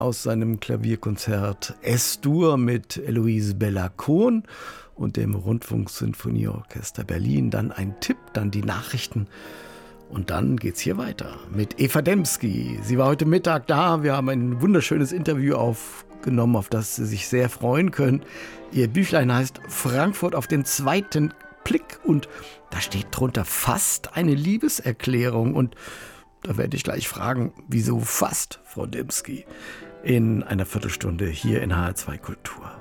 aus seinem Klavierkonzert S-Dur mit Eloise Bellacon und dem Rundfunksinfonieorchester Berlin. Dann ein Tipp, dann die Nachrichten. Und dann geht's hier weiter mit Eva Demski. Sie war heute Mittag da. Wir haben ein wunderschönes Interview aufgenommen, auf das Sie sich sehr freuen können. Ihr Büchlein heißt Frankfurt auf den zweiten Blick und da steht drunter fast eine Liebeserklärung. Und da werde ich gleich fragen, wieso fast, Frau Demski? In einer Viertelstunde hier in HR2 Kultur.